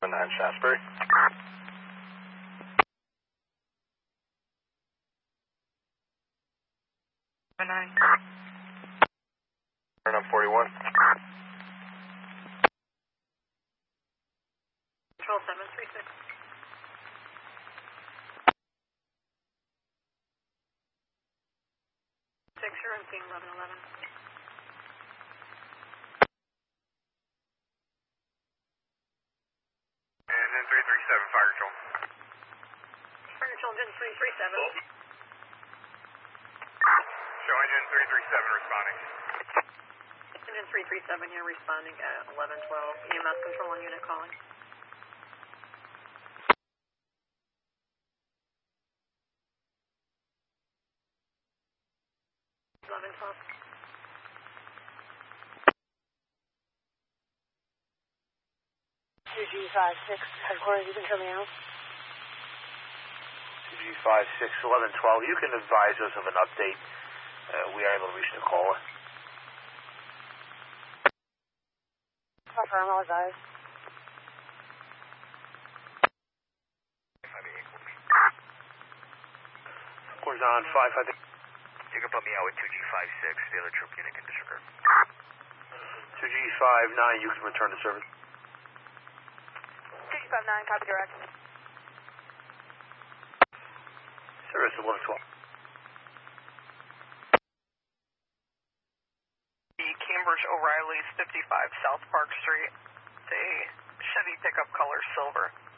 9 Shasbury. 9. Turn on 41. Control 736. 6, you're emptying 1111. Engine 337, fire control. Fire control, engine 337. Show engine 337 responding. Engine 337, you're responding at 1112. EMS control on unit calling. G56 headquarters, you can turn me out. 2G56 1112, you can advise us of an update. We are able to reach the caller. Affirm, I'll advise. Quarters on 5. You can put me out with 2G56. The other troop unit can disregard. 2G59, you can return to service. 2G59, copy direct. Service 1112. The Cambridge O'Reilly's 55 South Park Street. It's a Chevy pickup color silver.